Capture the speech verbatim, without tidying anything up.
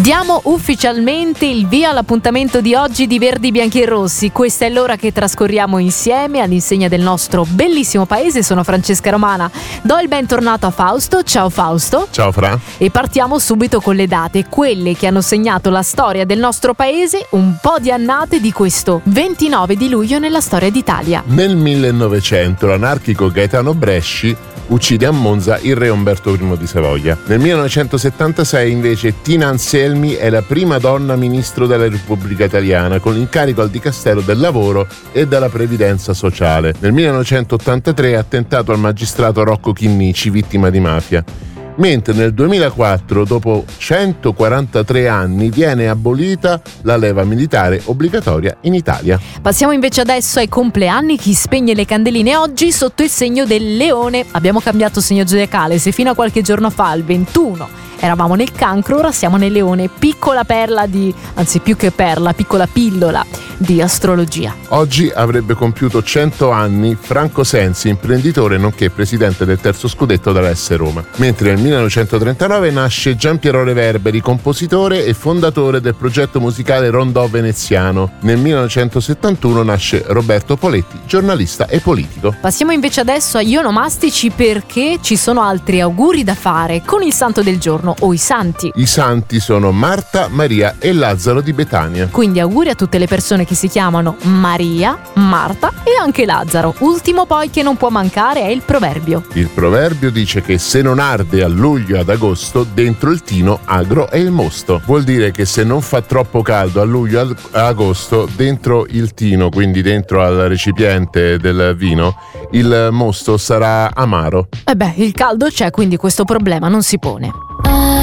Diamo ufficialmente il via all'appuntamento di oggi di Verdi, Bianchi e Rossi. Questa è l'ora che trascorriamo insieme all'insegna del nostro bellissimo paese. Sono Francesca Romana. Do il bentornato a Fausto. Ciao Fausto. Ciao Fra. E partiamo subito con le date, quelle che hanno segnato la storia del nostro paese, un po' di annate di questo ventinove di luglio nella storia d'Italia. Nel millenovecento l'anarchico Gaetano Bresci uccide a Monza il re Umberto I di Savoia. Nel millenovecentosettantasei invece Tina Anselmi è la prima donna ministro della Repubblica Italiana con l'incarico al Dicastero del Lavoro e della Previdenza Sociale. Nel millenovecentottantatré attentato al magistrato Rocco Chinnici, vittima di mafia. Mentre nel duemilaquattro, dopo centoquarantatré anni, viene abolita la leva militare obbligatoria in Italia. Passiamo invece adesso ai compleanni. Chi spegne le candeline oggi sotto il segno del leone. Abbiamo cambiato segno zodiacale, se fino a qualche giorno fa, il ventuno, eravamo nel cancro, ora siamo nel leone. Piccola perla di, anzi più che perla, piccola pillola di astrologia. Oggi avrebbe compiuto cento anni Franco Sensi, imprenditore nonché presidente del terzo scudetto della S Roma. Mentre nel millenovecentotrentanove nasce Giampiero Reverberi, compositore e fondatore del progetto musicale Rondò Veneziano. Nel millenovecentosettantuno nasce Roberto Poletti, giornalista e politico. Passiamo invece adesso agli onomastici, perché ci sono altri auguri da fare con il santo del giorno o i santi. I santi sono Marta, Maria e Lazzaro di Betania. Quindi auguri a tutte le persone che si chiamano Maria, Marta e anche Lazzaro. Ultimo poi che non può mancare è il proverbio. Il proverbio dice che se non arde a luglio e ad agosto, dentro il tino agro è il mosto. Vuol dire che se non fa troppo caldo a luglio e ad agosto, dentro il tino, quindi dentro al recipiente del vino, il mosto sarà amaro. E beh, il caldo c'è, quindi questo problema non si pone.